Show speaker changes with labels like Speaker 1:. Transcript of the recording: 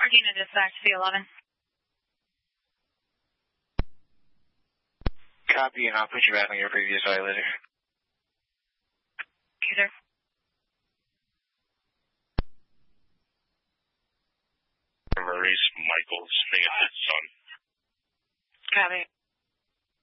Speaker 1: Ardina dispatch C11.
Speaker 2: Copy, and I'll put you back on your previous violator.
Speaker 1: User.
Speaker 3: Maurice Michaels, Megadeth Son.
Speaker 1: Copy.